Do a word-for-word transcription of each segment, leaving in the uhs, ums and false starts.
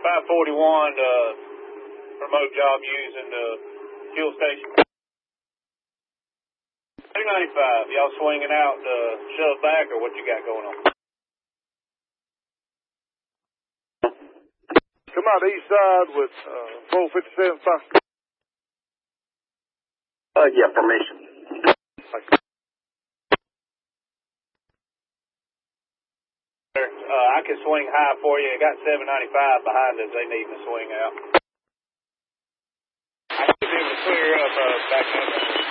five forty-one, uh, remote job using the fuel station. two ninety-five, y'all swinging out to shove back or what you got going on? Come out east side with uh, four fifty-seven five. Uh, yeah, formation. Uh, I can swing high for you. I got seven ninety-five behind us. They need to swing out. I should be able to clear up uh, back up.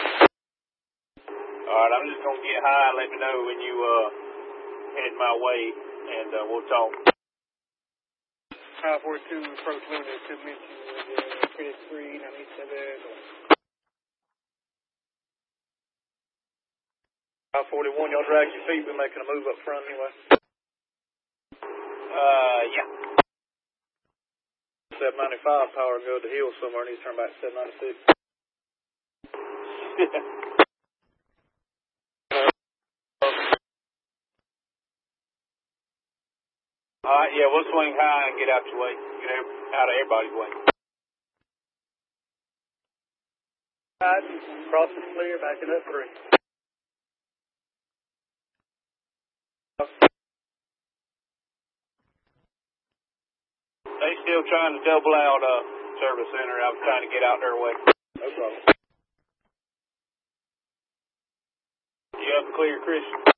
All right, I'm just going to get high and let me know when you uh, head my way, and uh, we'll talk. five forty-two, approach window, two mention, uh, twenty-three ninety-seven. five forty-one, y'all drag your feet. We're making a move up front anyway. Uh, yeah. seven ninety-five, power go to the hill somewhere. I need to turn back to seven ninety-six. All right, yeah, we'll swing high and get out your way. Get out of everybody's way. Right, crossing clear, backing up three. They still trying to double out uh service center. I was trying to get out their way. No problem. You up and clear, Christian?